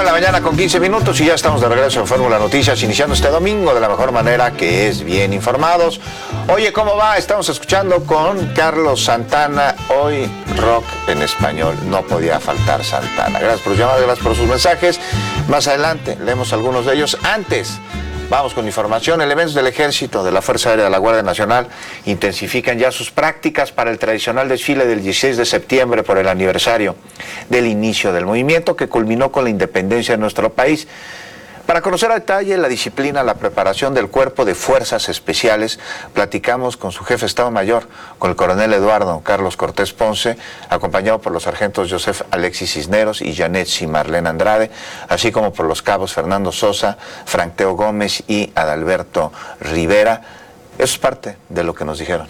de la mañana con 15 minutos y ya estamos de regreso en Fórmula Noticias, iniciando este domingo de la mejor manera, que es bien informados. Oye, ¿cómo va? Estamos escuchando con Carlos Santana, hoy rock en español, no podía faltar Santana. Gracias por sus llamadas, gracias por sus mensajes. Más adelante leemos algunos de ellos. Antes, vamos con información. Elementos del Ejército, de la Fuerza Aérea, de la Guardia Nacional intensifican ya sus prácticas para el tradicional desfile del 16 de septiembre por el aniversario del inicio del movimiento que culminó con la independencia de nuestro país. Para conocer a detalle la disciplina, la preparación del Cuerpo de Fuerzas Especiales, platicamos con su jefe de Estado Mayor, con el coronel Eduardo Carlos Cortés Ponce, acompañado por los sargentos Joseph Alexis Cisneros y Janetsi Marlene Andrade, así como por los cabos Fernando Sosa, Frank Teo Gómez y Adalberto Rivera. Eso es parte de lo que nos dijeron.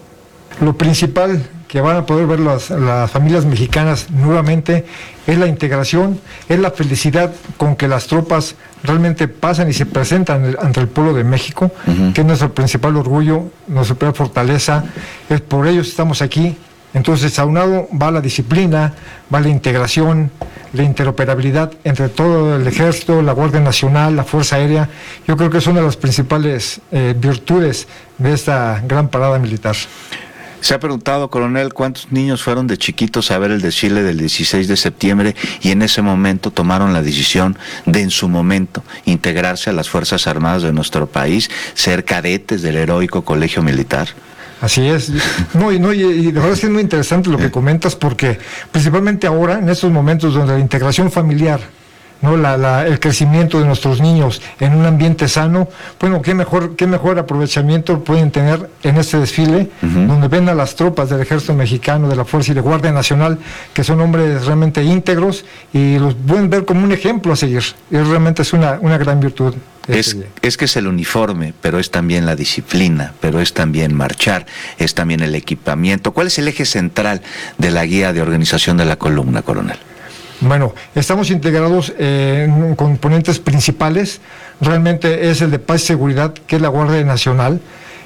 Lo principal que van a poder ver las familias mexicanas nuevamente es la integración, es la felicidad con que las tropas realmente pasan y se presentan ante el pueblo de México, que es nuestro principal orgullo, nuestra principal fortaleza, es por ellos estamos aquí. Entonces, aunado va la disciplina, va la integración, la interoperabilidad entre todo el Ejército, la Guardia Nacional, la Fuerza Aérea. Yo creo que es una de las principales virtudes de esta gran parada militar. Se ha preguntado, coronel, cuántos niños fueron de chiquitos a ver el desfile del 16 de septiembre y en ese momento tomaron la decisión de en su momento integrarse a las Fuerzas Armadas de nuestro país, ser cadetes del heroico Colegio Militar. Así es. Y la verdad es que es muy interesante lo que comentas, porque principalmente ahora, en estos momentos donde la integración familiar, ¿no? El crecimiento de nuestros niños en un ambiente sano, bueno, qué mejor aprovechamiento pueden tener en este desfile, donde ven a las tropas del Ejército Mexicano, de la Fuerza y de Guardia Nacional, que son hombres realmente íntegros y los pueden ver como un ejemplo a seguir. Y realmente es una gran virtud. Es que es el uniforme, pero es también la disciplina, pero es también marchar, es también el equipamiento. ¿Cuál es el eje central de la guía de organización de la columna, coronel? Bueno, estamos integrados en componentes principales, realmente es el de paz y seguridad, que es la Guardia Nacional.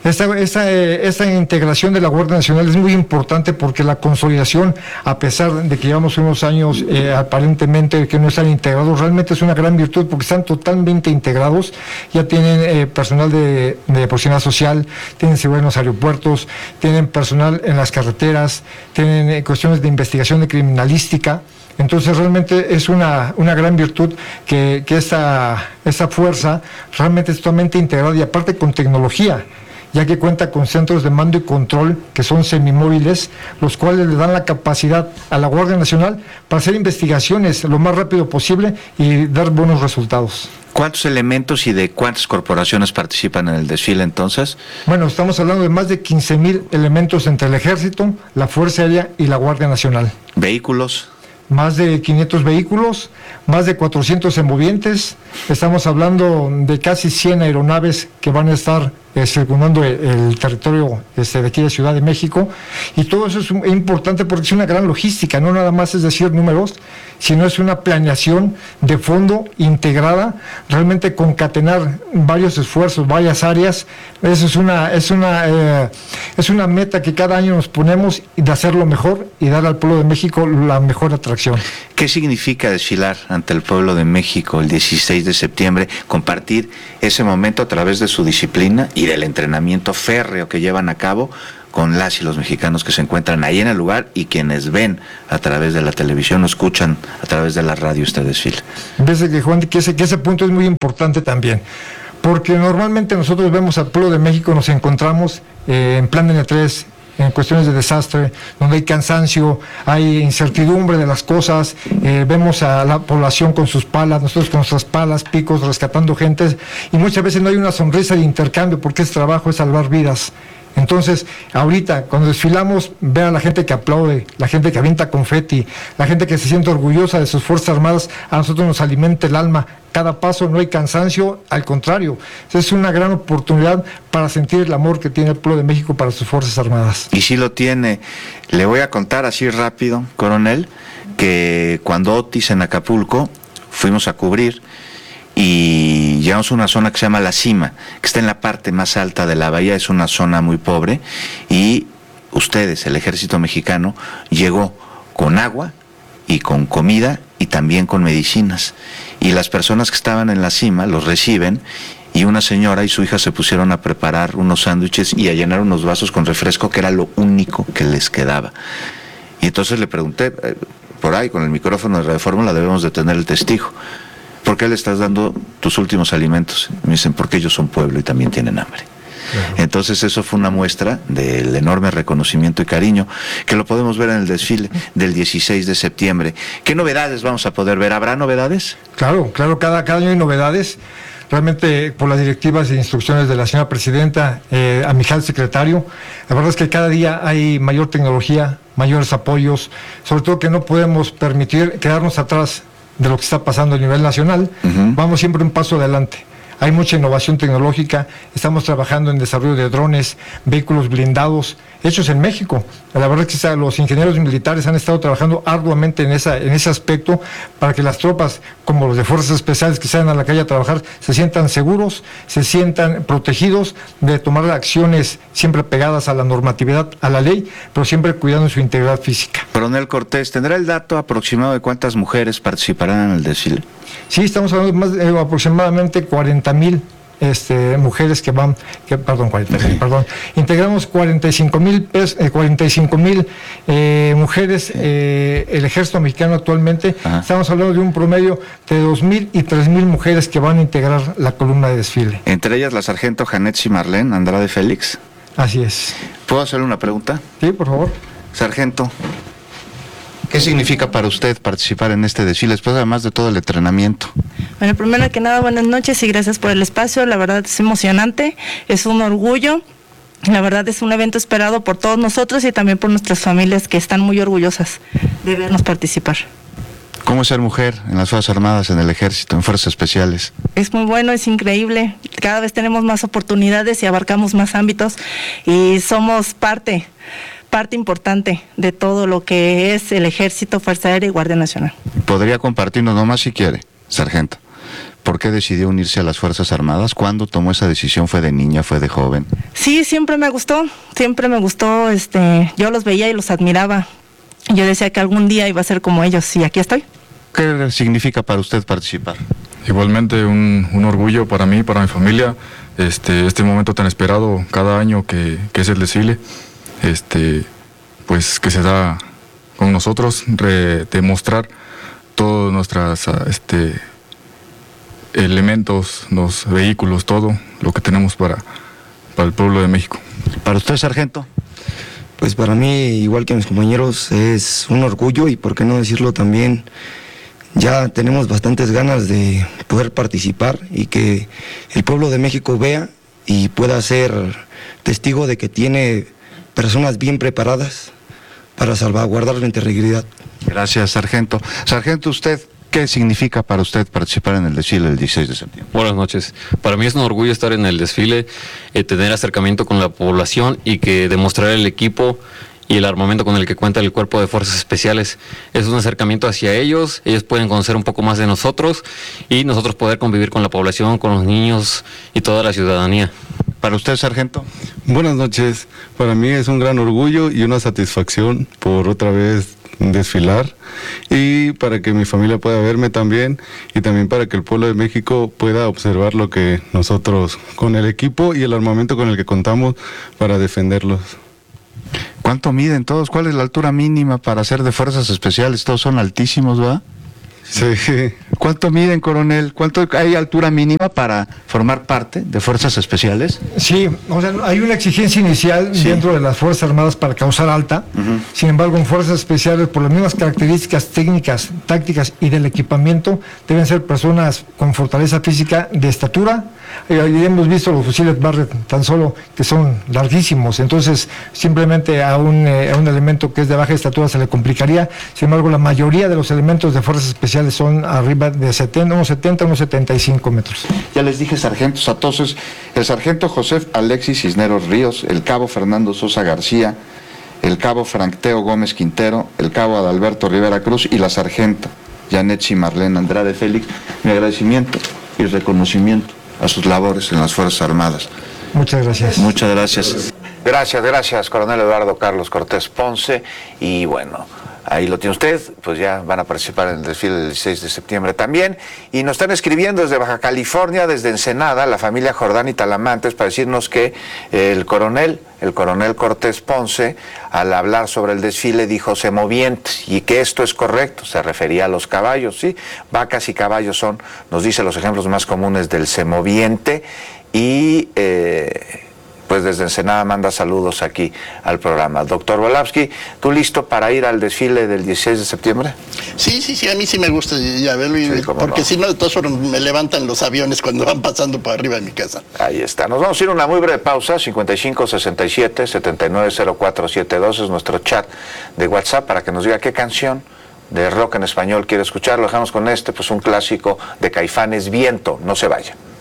Esta integración de la Guardia Nacional es muy importante porque la consolidación, a pesar de que llevamos unos años aparentemente que no están integrados, realmente es una gran virtud porque están totalmente integrados, ya tienen personal de seguridad social, tienen seguridad en los aeropuertos, tienen personal en las carreteras, tienen cuestiones de investigación de criminalística. Entonces realmente es una gran virtud que esta fuerza realmente es totalmente integrada y aparte con tecnología, ya que cuenta con centros de mando y control que son semimóviles, los cuales le dan la capacidad a la Guardia Nacional para hacer investigaciones lo más rápido posible y dar buenos resultados. ¿Cuántos elementos y de cuántas corporaciones participan en el desfile entonces? Bueno, estamos hablando de más de 15,000 elementos entre el Ejército, la Fuerza Aérea y la Guardia Nacional. ¿Vehículos? Más de 500 vehículos, más de 400 semovientes, estamos hablando de casi 100 aeronaves que van a estar circundando el territorio de aquí de Ciudad de México, y todo eso es importante porque es una gran logística, no nada más es decir números, sino es una planeación de fondo integrada, realmente concatenar varios esfuerzos, varias áreas. Eso es una meta que cada año nos ponemos de hacerlo mejor y dar al pueblo de México la mejor atracción. ¿Qué significa desfilar ante el pueblo de México el 16 de septiembre? Compartir ese momento a través de su disciplina y del entrenamiento férreo que llevan a cabo con las y los mexicanos que se encuentran ahí en el lugar y quienes ven a través de la televisión o escuchan a través de la radio este desfile. Fíjese que, Juan, que ese punto es muy importante también, porque normalmente nosotros vemos al pueblo de México, nos encontramos en plan N3, en cuestiones de desastre, donde hay cansancio, hay incertidumbre de las cosas, vemos a la población con sus palas, nosotros con nuestras palas, picos, rescatando gentes, y muchas veces no hay una sonrisa de intercambio porque ese trabajo es salvar vidas. Entonces, ahorita, cuando desfilamos, vean a la gente que aplaude, la gente que avienta confeti, la gente que se siente orgullosa de sus Fuerzas Armadas, a nosotros nos alimenta el alma. Cada paso no hay cansancio, al contrario, es una gran oportunidad para sentir el amor que tiene el pueblo de México para sus Fuerzas Armadas. Y sí lo tiene. Le voy a contar así rápido, coronel, que cuando Otis en Acapulco fuimos a cubrir, y llegamos a una zona que se llama La Cima, que está en la parte más alta de la bahía, es una zona muy pobre, y ustedes, el Ejército Mexicano, llegó con agua y con comida y también con medicinas. Y las personas que estaban en la cima los reciben, y una señora y su hija se pusieron a preparar unos sándwiches y a llenar unos vasos con refresco, que era lo único que les quedaba. Y entonces le pregunté, por ahí con el micrófono de Radio Fórmula debemos de tener el testigo, ¿por qué le estás dando tus últimos alimentos? Me dicen, porque ellos son pueblo y también tienen hambre. Claro. Entonces eso fue una muestra del enorme reconocimiento y cariño, que lo podemos ver en el desfile del 16 de septiembre. ¿Qué novedades vamos a poder ver? ¿Habrá novedades? Claro, cada año hay novedades. Realmente, por las directivas e instrucciones de la señora presidenta, a mi secretario, la verdad es que cada día hay mayor tecnología, mayores apoyos, sobre todo que no podemos permitir quedarnos atrás de lo que está pasando a nivel nacional. Vamos siempre un paso adelante. Hay mucha innovación tecnológica, estamos trabajando en desarrollo de drones, vehículos blindados, hechos en México. La verdad es que los ingenieros militares han estado trabajando arduamente en ese aspecto para que las tropas, como los de fuerzas especiales que salen a la calle a trabajar, se sientan seguros, se sientan protegidos de tomar acciones siempre pegadas a la normatividad, a la ley, pero siempre cuidando su integridad física. Coronel Cortés, ¿tendrá el dato aproximado de cuántas mujeres participarán en el desfile? Sí, estamos hablando de más de aproximadamente 40,000 mujeres que van, integramos 45,000 mujeres, el ejército mexicano actualmente. Ajá. Estamos hablando de un promedio de 2,000 y 3,000 mujeres que van a integrar la columna de desfile. Entre ellas la sargento Janetsi Marlene Andrade Félix. Así es. ¿Puedo hacerle una pregunta? Sí, por favor. Sargento, ¿qué significa para usted participar en este desfile, después además de todo el entrenamiento? Bueno, primero que nada, buenas noches y gracias por el espacio. La verdad es emocionante, es un orgullo. La verdad es un evento esperado por todos nosotros y también por nuestras familias, que están muy orgullosas de vernos participar. ¿Cómo es ser mujer en las Fuerzas Armadas, en el Ejército, en Fuerzas Especiales? Es muy bueno, es increíble. Cada vez tenemos más oportunidades y abarcamos más ámbitos y somos parte importante de todo lo que es el Ejército, Fuerza Aérea y Guardia Nacional. ¿Podría compartirnos nomás si quiere, sargento? ¿Por qué decidió unirse a las Fuerzas Armadas? ¿Cuándo tomó esa decisión? ¿Fue de niña, fue de joven? Sí, siempre me gustó, yo los veía y los admiraba. Yo decía que algún día iba a ser como ellos y aquí estoy. ¿Qué significa para usted participar? Igualmente un orgullo para mí, para mi familia, este momento tan esperado cada año que es el desfile, pues que se da con nosotros, demostrar todos nuestros elementos, los vehículos, todo lo que tenemos para el pueblo de México. ¿Para usted, sargento? Pues para mí, igual que mis compañeros, es un orgullo y por qué no decirlo también, ya tenemos bastantes ganas de poder participar y que el pueblo de México vea y pueda ser testigo de que tiene personas bien preparadas para salvaguardar la integridad. Gracias, sargento. Sargento, usted, ¿qué significa para usted participar en el desfile del 16 de septiembre? Buenas noches. Para mí es un orgullo estar en el desfile, tener acercamiento con la población y que demostrar el equipo y el armamento con el que cuenta el Cuerpo de Fuerzas Especiales. Es un acercamiento hacia ellos pueden conocer un poco más de nosotros y nosotros poder convivir con la población, con los niños y toda la ciudadanía. ¿Para usted, sargento? Buenas noches. Para mí es un gran orgullo y una satisfacción por otra vez desfilar y para que mi familia pueda verme también y también para que el pueblo de México pueda observar lo que nosotros con el equipo y el armamento con el que contamos para defenderlos. ¿Cuánto miden todos? ¿Cuál es la altura mínima para ser de Fuerzas Especiales? Todos son altísimos, ¿verdad? Sí. ¿Cuánto miden, coronel? ¿Cuánto hay altura mínima para formar parte de Fuerzas Especiales? Sí, o sea, hay una exigencia inicial dentro de las Fuerzas Armadas para causar alta. Sin embargo, en Fuerzas Especiales, por las mismas características técnicas, tácticas y del equipamiento, deben ser personas con fortaleza física de estatura. Hemos visto los fusiles Barrett tan solo que son larguísimos, entonces simplemente a un elemento que es de baja estatura se le complicaría. Sin embargo, la mayoría de los elementos de Fuerzas Especiales son arriba de unos 75 metros. Ya les dije sargentos, entonces el sargento José Alexis Cisneros Ríos, el cabo Fernando Sosa García, el cabo Frankteo Gómez Quintero, el cabo Adalberto Rivera Cruz y la sargenta Janetsi Marlene Andrade Félix. Mi agradecimiento y reconocimiento a sus labores en las Fuerzas Armadas. Muchas gracias. Muchas gracias. Gracias, coronel Eduardo Carlos Cortés Ponce. Y bueno, Ahí lo tiene usted, pues ya van a participar en el desfile del 16 de septiembre también. Y nos están escribiendo desde Baja California, desde Ensenada, la familia Jordán y Talamantes, para decirnos que el coronel Cortés Ponce, al hablar sobre el desfile, dijo semovientes, y que esto es correcto, se refería a los caballos, ¿sí? Vacas y caballos son, nos dice, los ejemplos más comunes del semoviente, y pues desde Ensenada manda saludos aquí al programa. Doctor Volavsky, ¿tú listo para ir al desfile del 16 de septiembre? Sí, a mí sí me gusta ya verlo, porque no. Si no, de todas formas me levantan los aviones cuando van pasando por arriba de mi casa. Ahí está. Nos vamos a ir a una muy breve pausa. 5567-790472 es nuestro chat de WhatsApp para que nos diga qué canción de rock en español quiere escuchar. Lo dejamos con pues un clásico de Caifanes, Viento. No se vaya.